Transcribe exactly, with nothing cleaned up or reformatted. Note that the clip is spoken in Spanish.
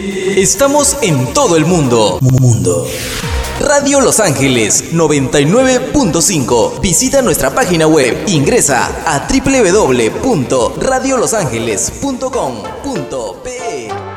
Estamos en todo el mundo. Mundo. Radio Los Ángeles noventa y nueve punto cinco. Visita nuestra página web. Ingresa a doble u doble u doble u punto radio los ángeles punto com punto pe.